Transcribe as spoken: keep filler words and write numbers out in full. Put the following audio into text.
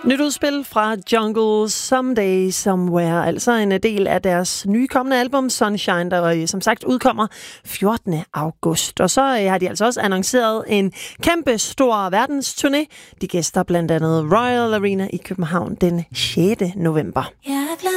Nyt udspil fra Jungle, Someday Somewhere, altså en del af deres nye kommende album Sunshine, der som sagt udkommer fjortende august. Og så har de altså også annonceret en kæmpe stor verdensturné. De gæster blandt andet Royal Arena i København den sjette november. Yeah.